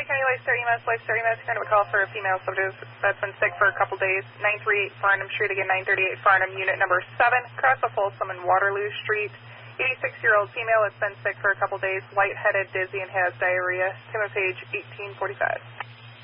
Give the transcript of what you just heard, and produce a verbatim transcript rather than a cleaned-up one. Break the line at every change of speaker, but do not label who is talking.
Valley County Lifestar E M S, Lifestar E M S, kind of a call for a female subject that's been sick for a couple days. nine thirty-eight Farnham Street, again, nine thirty-eight Farnham, unit number seven, across the Folsom and Waterloo Street. eighty-six-year-old female that's been sick for a couple days, lightheaded, dizzy, and has diarrhea. Tim of page eighteen forty-five.